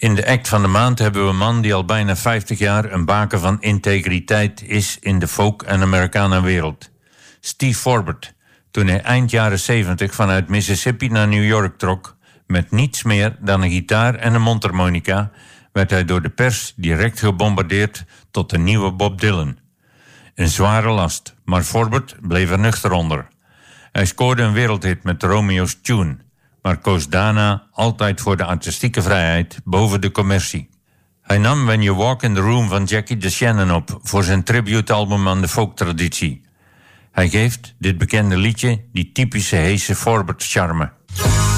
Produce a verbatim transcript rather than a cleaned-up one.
In de act van de maand hebben we een man die al bijna vijftig jaar een baken van integriteit is in de folk- en Americana-wereld. Steve Forbert, toen hij eind jaren zeventig vanuit Mississippi naar New York trok, met niets meer dan een gitaar en een mondharmonica, werd hij door de pers direct gebombardeerd tot de nieuwe Bob Dylan. Een zware last, maar Forbert bleef er nuchter onder. Hij scoorde een wereldhit met Romeo's Tune, maar koos daarna altijd voor de artistieke vrijheid boven de commercie. Hij nam When You Walk in the Room van Jackie DeShannon op voor zijn tributealbum aan de folktraditie. Hij geeft dit bekende liedje die typische heese Forbert-charme.